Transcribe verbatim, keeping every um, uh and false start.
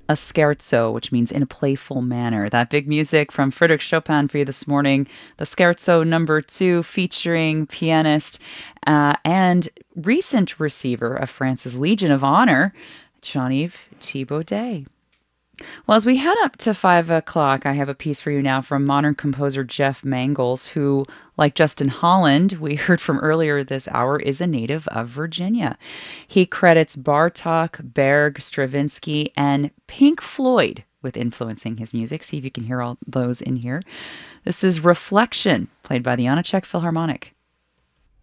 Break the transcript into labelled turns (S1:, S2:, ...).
S1: a scherzo, which means in a playful manner. That big music from Frédéric Chopin for you this morning. The Scherzo number two, featuring pianist uh, and recent receiver of France's Legion of Honor, Jean-Yves Thibaudet. Well, as we head up to five o'clock, I have a piece for you now from modern composer Jeff Mangels, who, like Justin Holland, we heard from earlier this hour, is a native of Virginia. He credits Bartok, Berg, Stravinsky, and Pink Floyd with influencing his music. See if you can hear all those in here. This is Reflection, played by the Janacek Philharmonic.